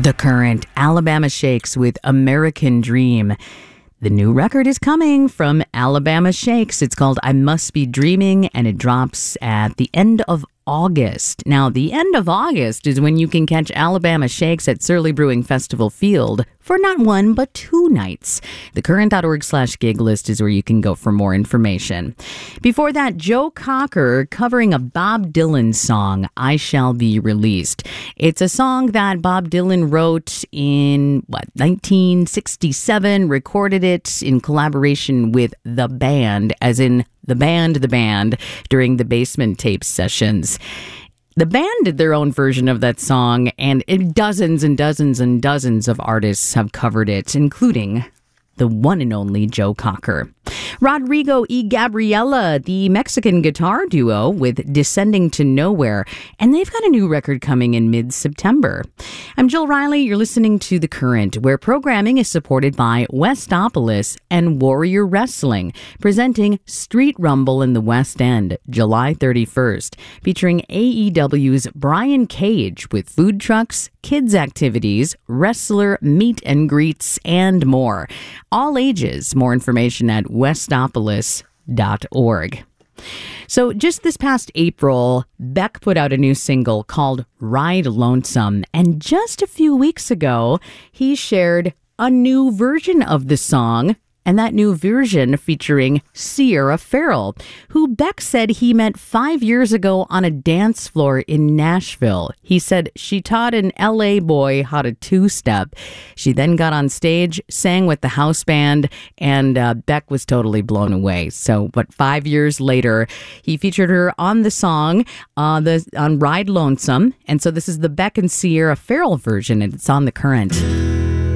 The Current, Alabama Shakes with American Dream. The new record is coming from Alabama Shakes. It's called I Must Be Dreaming, and it drops at the end of August. Now, the end of August is when you can catch Alabama Shakes at Surly Brewing Festival Field for not one, but 2 nights. Thecurrent.org/gig list is where you can go for more information. Before that, Joe Cocker covering a Bob Dylan song, I Shall Be Released. It's a song that Bob Dylan wrote in, 1967, recorded it in collaboration with The Band, as in the band, during the Basement Tapes sessions. The band did their own version of that song, and dozens and dozens and dozens of artists have covered it, including the one and only Joe Cocker. Rodrigo y Gabriela, the Mexican guitar duo with Descending to Nowhere, and they've got a new record coming in mid-September. I'm Jill Riley. You're listening to The Current, where programming is supported by Westopolis and Warrior Wrestling, presenting Street Rumble in the West End, July 31st, featuring AEW's Brian Cage with food trucks, kids' activities, wrestler meet and greets, and more. All ages. More information at westopolis.org. So just this past April, Beck put out a new single called Ride Lonesome. And just a few weeks ago, he shared a new version of the song. And that new version featuring Sierra Farrell, who Beck said he met 5 years ago on a dance floor in Nashville. He said she taught an LA boy how to two-step. She then got on stage, sang with the house band, and Beck was totally blown away. So, but 5 years later, he featured her on the song on Ride Lonesome. And so this is the Beck and Sierra Farrell version, and it's on The Current.